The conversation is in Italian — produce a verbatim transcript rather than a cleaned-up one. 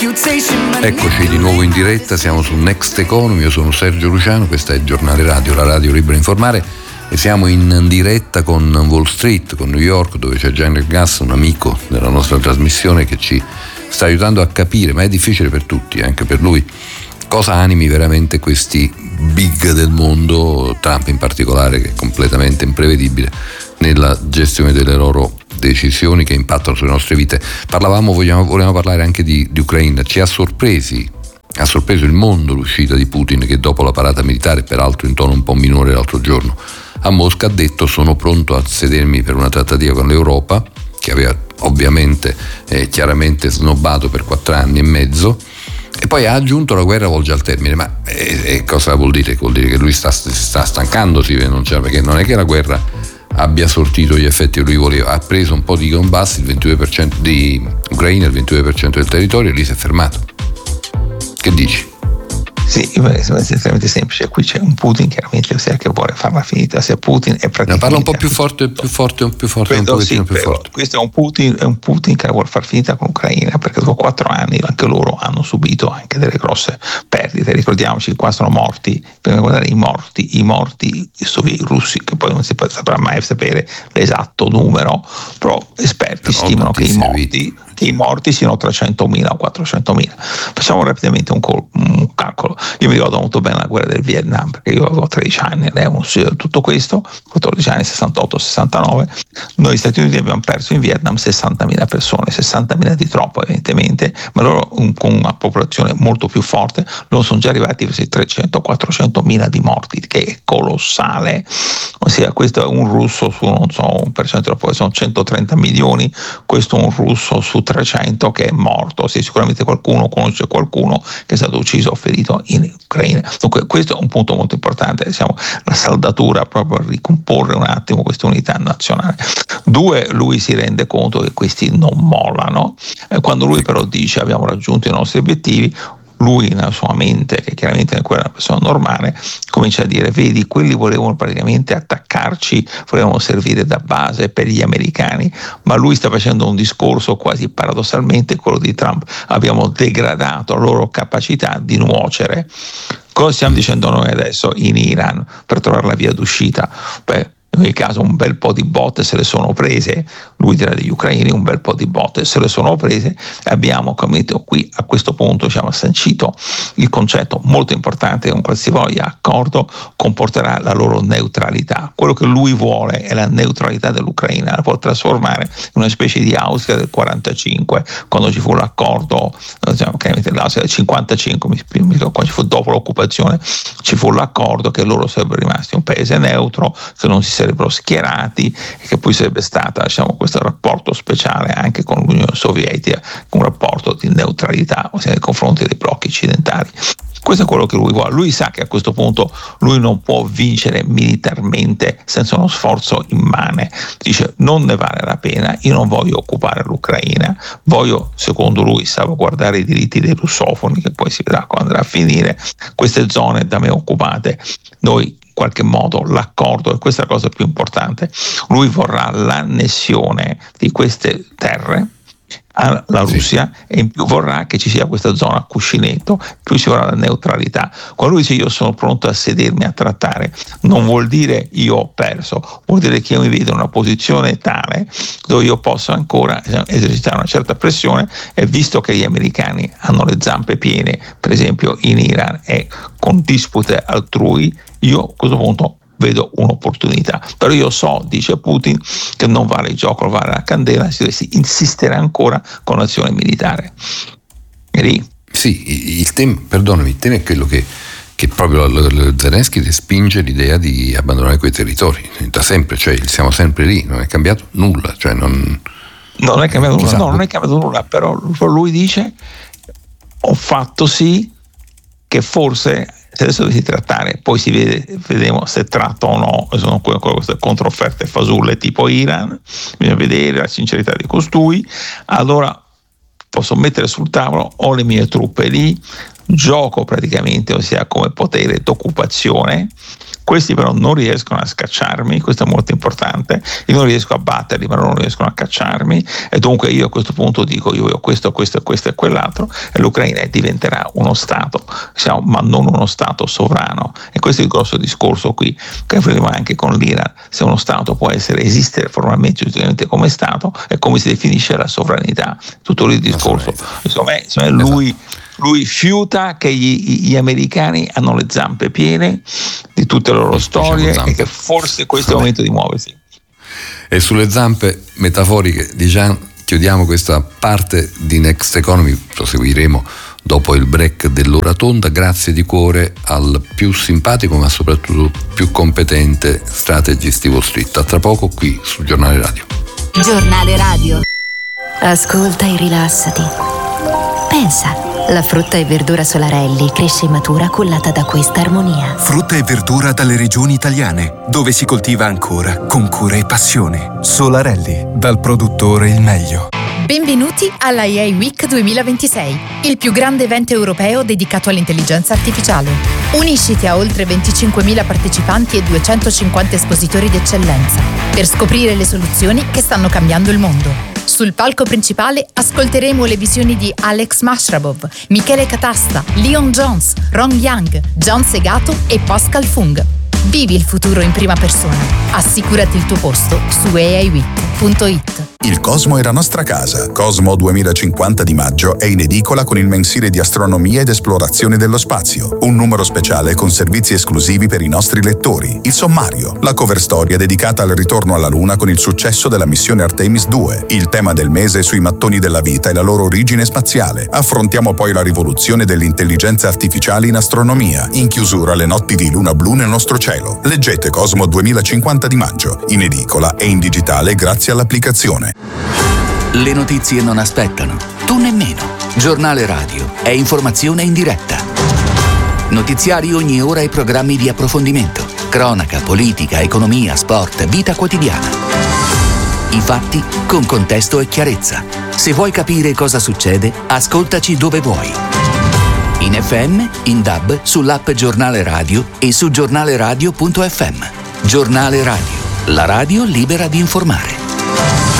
Eccoci di nuovo in diretta, siamo su Next Economy, io sono Sergio Luciano, questa è il Giornale Radio, la radio libera informare, e siamo in diretta con Wall Street, con New York, dove c'è Janet Gass, un amico della nostra trasmissione che ci sta aiutando a capire, ma è difficile per tutti, anche per lui, cosa animi veramente questi big del mondo, Trump in particolare, che è completamente imprevedibile nella gestione delle loro decisioni che impattano sulle nostre vite. Parlavamo, vogliamo, volevamo parlare anche di, di Ucraina. Ci ha sorpresi, ha sorpreso il mondo l'uscita di Putin, che dopo la parata militare, peraltro in tono un po' minore l'altro giorno, a Mosca ha detto: sono pronto a sedermi per una trattativa con l'Europa, che aveva ovviamente eh, chiaramente snobbato per quattro anni e mezzo, e poi ha aggiunto: la guerra volge al termine. Ma eh, eh, cosa vuol dire? Vuol dire che lui sta, sta stancandosi, non c'è, perché non è che la guerra abbia sortito gli effetti che lui voleva. Ha preso un po' di Donbass, il ventidue per cento di Ucraina, il ventidue per cento del territorio, e lì si è fermato. Che dici? Sì, è estremamente semplice. Qui c'è un Putin chiaramente che vuole farla finita. Se Putin è praticamente. No, parla un po' più forte, più forte, più forte, Credo, un pochettino sì, più forte. Questo è un Putin, è un Putin che vuole far finita con l'Ucraina, perché dopo quattro anni anche loro hanno subito anche delle grosse perdite. Ricordiamoci che qua sono morti, per guardare i morti, i morti sovietici russi, che poi non si saprà mai sapere l'esatto numero, però esperti però stimano che i morti. che i morti siano trecentomila o quattrocentomila. Facciamo rapidamente un, col- un calcolo. Io mi ricordo molto bene la guerra del Vietnam, perché io avevo tredici anni, avevo tutto questo, quattordici anni, sessantotto sessantanove. Noi Stati Uniti abbiamo perso in Vietnam sessantamila persone, sessantamila di troppo evidentemente, ma loro un, con una popolazione molto più forte, loro sono già arrivati a trecento quattrocentomila di morti, che è colossale. Ossia, questo è un russo su, non so, un percento della popolazione, centotrenta milioni, questo è un russo su trecento che è morto. Sì, sicuramente qualcuno conosce qualcuno che è stato ucciso o ferito in Ucraina. Dunque questo è un punto molto importante, diciamo, la saldatura proprio a ricomporre un attimo questa unità nazionale. Due, lui si rende conto che questi non mollano, eh, quando lui però dice abbiamo raggiunto i nostri obiettivi, lui nella sua mente, che chiaramente è quella una persona normale, comincia a dire: vedi, quelli volevano praticamente attaccarci, volevano servire da base per gli americani, ma lui sta facendo un discorso quasi paradossalmente quello di Trump: abbiamo degradato la loro capacità di nuocere. Cosa stiamo dicendo noi adesso in Iran per trovare la via d'uscita? Beh, in ogni caso un bel po' di botte se le sono prese, lui dirà degli ucraini, un bel po' di botte se le sono prese. Abbiamo, come detto, qui a questo punto diciamo, sancito il concetto molto importante che un qualsivoglia accordo comporterà la loro neutralità. Quello che lui vuole è la neutralità dell'Ucraina, la può trasformare in una specie di Austria del quarantacinque, quando ci fu l'accordo, diciamo, l'Austria del cinquantacinque, mi ricordo, quando ci fu dopo l'occupazione, ci fu l'accordo che loro sarebbero rimasti un paese neutro, che non si sarebbero schierati, e che poi sarebbe stato, diciamo, questo rapporto speciale anche con l'Unione Sovietica, un rapporto di neutralità, ossia nei confronti dei blocchi occidentali. Questo è quello che lui vuole. Lui sa che a questo punto lui non può vincere militarmente senza uno sforzo immane. Dice: non ne vale la pena, io non voglio occupare l'Ucraina, voglio, secondo lui, salvaguardare i diritti dei russofoni, che poi si vedrà quando andrà a finire, queste zone da me occupate. Noi in qualche modo l'accordo, e questa è la cosa più importante, lui vorrà l'annessione di queste terre alla Russia, sì. E in più vorrà che ci sia questa zona a cuscinetto, più ci vorrà la neutralità. Quando lui dice io sono pronto a sedermi a trattare, non vuol dire io ho perso, vuol dire che io mi vedo in una posizione tale dove io posso ancora esercitare una certa pressione, e visto che gli americani hanno le zampe piene, per esempio in Iran, e con dispute altrui, io a questo punto vedo un'opportunità. Però io so, dice Putin, che non vale il gioco, non vale la candela, si deve insistere ancora con l'azione militare. E lì. Sì, il tema, perdonami, il tema è quello che, che proprio Zelensky spinge l'idea di abbandonare quei territori, da sempre, cioè siamo sempre lì, non è cambiato nulla, cioè non... Non è cambiato nulla, no, non è cambiato nulla, però lui dice: ho fatto sì che forse, se adesso dovessi trattare, poi si vede, vedremo se tratta o no, sono queste controfferte fasulle tipo Iran, bisogna vedere la sincerità di costui, allora posso mettere sul tavolo, ho le mie truppe lì, gioco praticamente, ossia come potere d'occupazione. Questi però non riescono a scacciarmi, questo è molto importante, io non riesco a batterli ma non riescono a cacciarmi, e dunque io a questo punto dico io ho questo, questo, questo e quell'altro, e l'Ucraina diventerà uno Stato, diciamo, ma non uno Stato sovrano. E questo è il grosso discorso qui, che avremo anche con l'Iran: se uno Stato può essere, esistere formalmente, giustamente come Stato, e come si definisce la sovranità, tutto il discorso. Insomma, insomma lui Lui fiuta che gli, gli americani hanno le zampe piene di tutte le loro storie, diciamo, e che forse questo è il momento di muoversi. E sulle zampe metaforiche di Gian chiudiamo questa parte di Next Economy, proseguiremo dopo il break dell'ora tonda. Grazie di cuore al più simpatico ma soprattutto più competente strategist di Wall Street. A tra poco qui su Giornale Radio. Giornale Radio. Ascolta e rilassati. Pensa. La frutta e verdura Solarelli cresce e matura cullata da questa armonia. Frutta e verdura dalle regioni italiane, dove si coltiva ancora con cura e passione. Solarelli, dal produttore il meglio. Benvenuti alla A I Week duemilaventisei, il più grande evento europeo dedicato all'intelligenza artificiale. Unisciti a oltre venticinquemila partecipanti e duecentocinquanta espositori d'eccellenza per scoprire le soluzioni che stanno cambiando il mondo. Sul palco principale ascolteremo le visioni di Alex Mashrabov, Michele Catasta, Leon Jones, Ron Young, John Segato e Pascal Fung. Vivi il futuro in prima persona. Assicurati il tuo posto su a i week punto it. Il Cosmo è la nostra casa. Cosmo duemilacinquanta di maggio è in edicola con il mensile di astronomia ed esplorazione dello spazio. Un numero speciale con servizi esclusivi per i nostri lettori. Il sommario, la cover storia dedicata al ritorno alla Luna con il successo della missione Artemis due. Il tema del mese sui mattoni della vita e la loro origine spaziale. Affrontiamo poi la rivoluzione dell'intelligenza artificiale in astronomia. In chiusura le notti di luna blu nel nostro cielo. Leggete Cosmo duemilacinquanta di maggio, in edicola e in digitale grazie all'applicazione. Le notizie non aspettano, tu nemmeno. Giornale Radio è informazione in diretta. Notiziari ogni ora e programmi di approfondimento. Cronaca, politica, economia, sport, vita quotidiana. I fatti con contesto e chiarezza. Se vuoi capire cosa succede, ascoltaci dove vuoi. In F M, in D A B, sull'app Giornale Radio e su giornaleradio punto effe emme. Giornale Radio, la radio libera di informare.